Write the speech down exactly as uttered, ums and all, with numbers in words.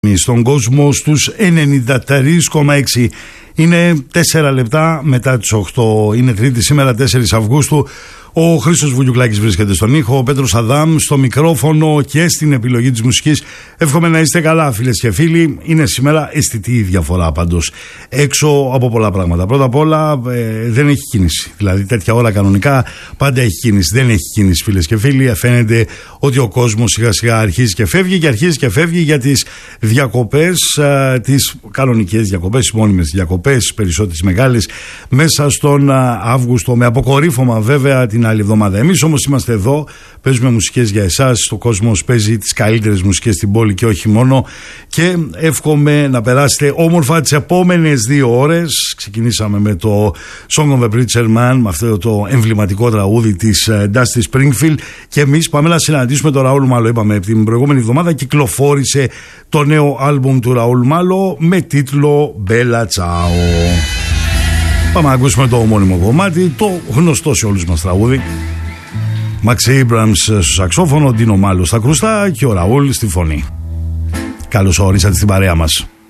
Στον κόσμο στους ενενήντα τρία κόμμα έξι. Είναι τέσσερα λεπτά μετά τις οκτώ. Είναι Τρίτη σήμερα, τέσσερις Αυγούστου. Ο Χρήστος Βουγιουκλάκης βρίσκεται στον ήχο, ο Πέτρος Αδάμ στο μικρόφωνο και στην επιλογή της μουσικής. Εύχομαι να είστε καλά, φίλες και φίλοι. Είναι σήμερα αισθητή η διαφορά πάντως έξω από πολλά πράγματα. Πρώτα απ' όλα ε, δεν έχει κίνηση. Δηλαδή, τέτοια ώρα κανονικά πάντα έχει κίνηση. Δεν έχει κίνηση, φίλες και φίλοι. Φαίνεται ότι ο κόσμος σιγά σιγά αρχίζει και φεύγει και αρχίζει και φεύγει για τις διακοπές, ε, τις κανονικές διακοπές, τις μόνιμες διακοπές, περισσότερες μεγάλες, μέσα στον ε, Αύγουστο. Με αποκορύφωμα βέβαια την άλλη εβδομάδα. Εμείς όμως είμαστε εδώ, παίζουμε μουσικές για εσάς. Ο κόσμος παίζει τις καλύτερες μουσικές στην πόλη και όχι μόνο. Και εύχομαι να περάσετε όμορφα τις επόμενες δύο ώρες. Ξεκινήσαμε με το Song of a Preacher Man, με αυτό το εμβληματικό τραγούδι της Dusty Springfield. Και εμείς πάμε να συναντήσουμε τον Ραούλ Μάλο. Είπαμε την προηγούμενη εβδομάδα κυκλοφόρησε το νέο άλμπουμ του Ραούλ Μάλο με τίτλο Bella Ciao. Πάμε να ακούσουμε το ομώνυμο κομμάτι, το γνωστό σε όλους μας τραγούδι. Μαξ Έιμπραμς στο σαξόφωνο, Ντίνο Μάλο στα κρουστά και ο Ραούλ στη φωνή. Καλώς ορίσατε στην παρέα μας.